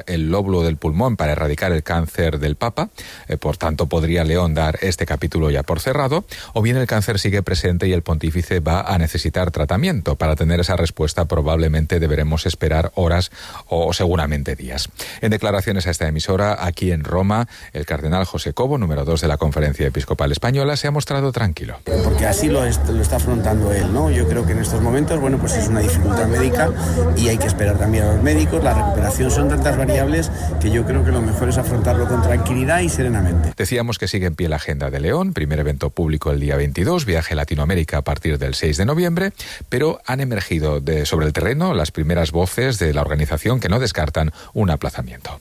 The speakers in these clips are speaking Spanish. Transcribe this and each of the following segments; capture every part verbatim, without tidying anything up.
el lóbulo del pulmón para erradicar el cáncer del Papa, eh, por tanto podría León dar este capítulo ya por cerrado, o bien el cáncer sigue presente y el pontífice va a necesitar tratamiento. Para tener esa respuesta probablemente deberemos esperar horas o seguramente días. En declaraciones a esta emisora, aquí en Roma, el cardenal José Cobo, número dos de la Conferencia Episcopal Española, se ha mostrado tranquilo. Porque así lo, est- lo está afrontando él, ¿no? Yo creo que en estos momentos, bueno, pues es una dificultad médica y hay que esperar también a los médicos. La recuperación son tantas variables que yo creo que lo mejor es afrontarlo con tranquilidad y serenamente. Decíamos que sigue en pie la agenda de León, primer evento público el día veintidós, viaje a Latinoamérica a partir del seis de noviembre, pero han emergido de, sobre el terreno las primeras voces de la organización que no descartan un aplazamiento.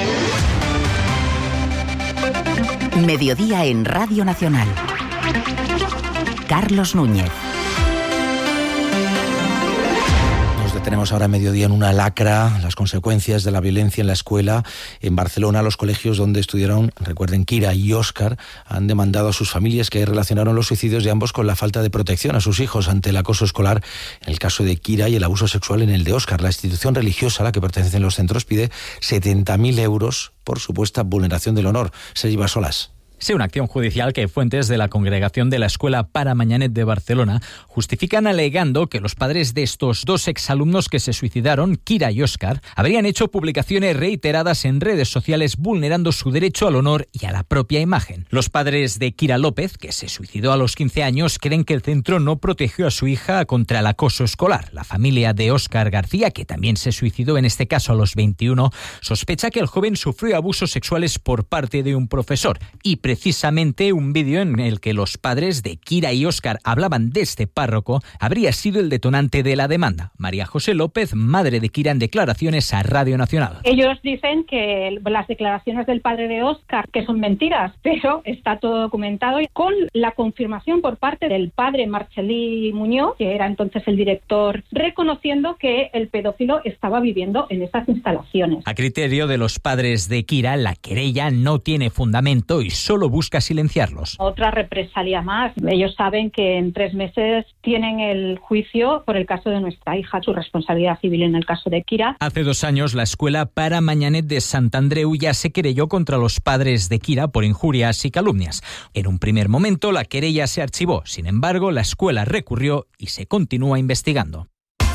Mediodía en Radio Nacional. Carlos Núñez. Nos detenemos ahora a mediodía en una lacra, las consecuencias de la violencia en la escuela. En Barcelona, los colegios donde estudiaron, recuerden, Kira y Óscar, han demandado a sus familias que relacionaron los suicidios de ambos con la falta de protección a sus hijos ante el acoso escolar en el caso de Kira y el abuso sexual en el de Óscar. La institución religiosa a la que pertenecen los centros pide setenta mil euros por supuesta vulneración del honor. Se lleva solas. Sí, una acción judicial que fuentes de la congregación de la Escuela Pare Manyanet de Barcelona justifican alegando que los padres de estos dos exalumnos que se suicidaron, Kira y Óscar, habrían hecho publicaciones reiteradas en redes sociales vulnerando su derecho al honor y a la propia imagen. Los padres de Kira López, que se suicidó a los quince años, creen que el centro no protegió a su hija contra el acoso escolar. La familia de Óscar García, que también se suicidó en este caso a los veintiuno, sospecha que el joven sufrió abusos sexuales por parte de un profesor y precisamente un vídeo en el que los padres de Kira y Óscar hablaban de este párroco habría sido el detonante de la demanda. María José López, madre de Kira, en declaraciones a Radio Nacional. Ellos dicen que las declaraciones del padre de Óscar que son mentiras, pero está todo documentado con la confirmación por parte del padre Marchelí Muñoz, que era entonces el director, reconociendo que el pedófilo estaba viviendo en esas instalaciones. A criterio de los padres de Kira, la querella no tiene fundamento y solo busca silenciarlos. Otra represalia más. Ellos saben que en tres meses tienen el juicio por el caso de nuestra hija, su responsabilidad civil en el caso de Kira. Hace dos años, la Escuela Pare Manyanet de Sant Andreu ya se querelló contra los padres de Kira por injurias y calumnias. En un primer momento, la querella se archivó. Sin embargo, la escuela recurrió y se continúa investigando.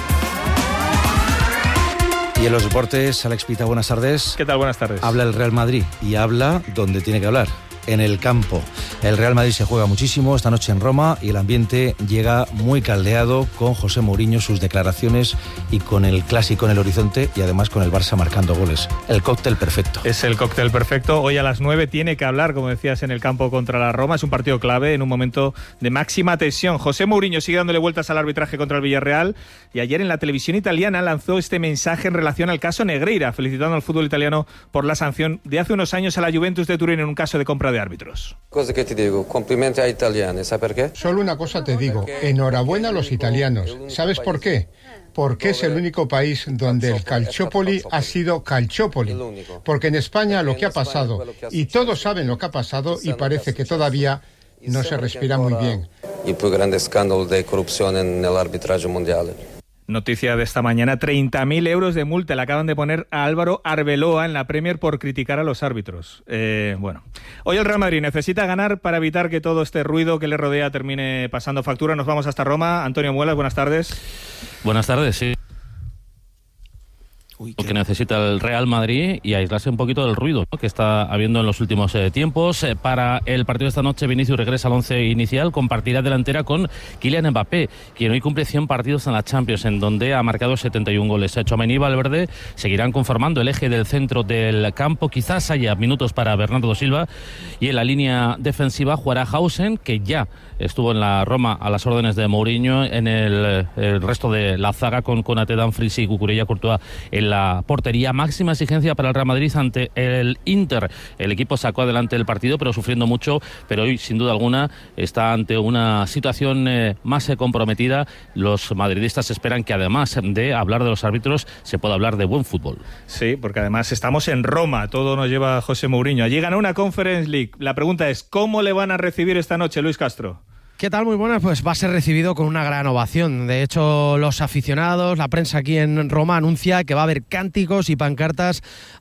Y en los deportes, Alex Pita, buenas tardes. ¿Qué tal? Buenas tardes. Habla el Real Madrid y habla donde tiene que hablar, en el campo. El Real Madrid se juega muchísimo esta noche en Roma y el ambiente llega muy caldeado con José Mourinho, sus declaraciones y con el clásico en el horizonte y además con el Barça marcando goles. El cóctel perfecto. Es el cóctel perfecto. Hoy a las nueve tiene que hablar, como decías, en el campo contra la Roma. Es un partido clave en un momento de máxima tensión. José Mourinho sigue dándole vueltas al arbitraje contra el Villarreal y ayer en la televisión italiana lanzó este mensaje en relación al caso Negreira, felicitando al fútbol italiano por la sanción de hace unos años a la Juventus de Turín en un caso de compra de árbitros. Cosa que te digo, complimenti a italiani, ¿sabes por qué? Solo una cosa te digo, enhorabuena a los italianos. ¿Sabes por qué? Porque es el único país donde el Calciopoli ha sido Calciopoli. Porque en España lo que ha pasado, y todos saben lo que ha pasado, y parece que todavía no se respira muy bien. El más grande escándalo de corrupción en el arbitraje mundial. Noticia de esta mañana, treinta mil euros de multa le acaban de poner a Álvaro Arbeloa en la Premier por criticar a los árbitros. Eh, bueno, hoy el Real Madrid necesita ganar para evitar que todo este ruido que le rodea termine pasando factura. Nos vamos hasta Roma. Antonio Muelas, buenas tardes. Buenas tardes, sí. Uy, que necesita el Real Madrid y aislarse un poquito del ruido, ¿no?, que está habiendo en los últimos eh, tiempos. Eh, para el partido de esta noche, Vinicius regresa al once inicial, compartirá delantera con Kylian Mbappé, quien hoy cumple cien partidos en la Champions, en donde ha marcado setenta y un goles. Tchouaméni y Valverde seguirán conformando el eje del centro del campo. Quizás haya minutos para Bernardo Silva, y en la línea defensiva jugará Hausen, que ya estuvo en la Roma a las órdenes de Mourinho. En el, el resto de la zaga, con Konaté, Dumfries y Cucurella Courtois en la portería. Máxima exigencia para el Real Madrid ante el Inter. El equipo sacó adelante el partido, pero sufriendo mucho, pero hoy sin duda alguna está ante una situación eh, más eh, comprometida. Los madridistas esperan que, además de hablar de los árbitros, se pueda hablar de buen fútbol. Sí, porque además estamos en Roma, todo nos lleva a José Mourinho. Allí ganó una Conference League. La pregunta es, ¿cómo le van a recibir esta noche, Luis Castro? ¿Qué tal? Muy buenas. Pues va a ser recibido con una gran ovación. De hecho, los aficionados, la prensa aquí en Roma anuncia que va a haber cánticos y pancartas